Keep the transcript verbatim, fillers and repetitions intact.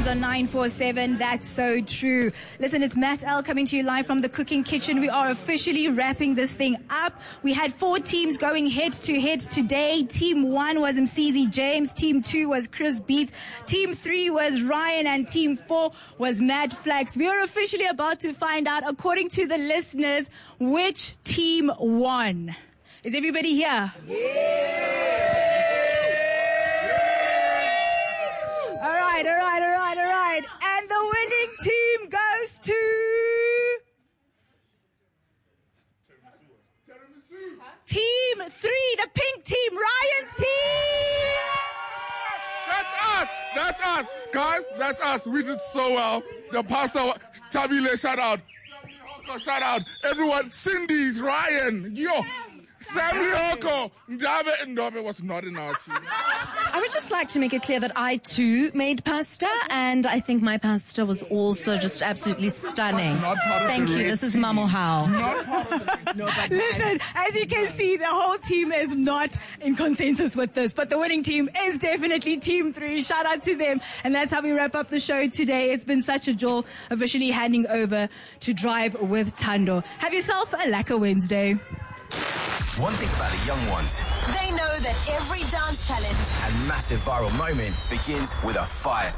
on nine four seven. That's so true. Listen, it's Matt L coming to you live from the cooking kitchen. We are officially wrapping this thing up. We had four teams going head to head today. Team one was M C Z James. Team two was Chris Beats. Team three was Ryan. And team four was Mad Flax. We are officially about to find out, according to the listeners, which team won. Is everybody here? Yeah! All right, all right, all right, all right. And the winning team goes to... Team three, the pink team, Ryan's team! That's us! That's us! Guys, that's us. We did so well. The pastor, Tabile, shout out. Shout out. Everyone, Cindy's, Ryan, yo. Sammy Hoko, Ndabe Ndobe was not in our team. I would just like to make it clear that I too made pasta, and I think my pasta was also just absolutely stunning. Thank you. This is Mamo How. Listen, as you can see, the whole team is not in consensus with this, but the winning team is definitely Team three. Shout out to them. And that's how we wrap up the show today. It's been such a joy officially handing over to Drive with Thando. Have yourself a lekker Wednesday. One thing about the young ones, they know that every dance challenge and massive viral moment begins with a fire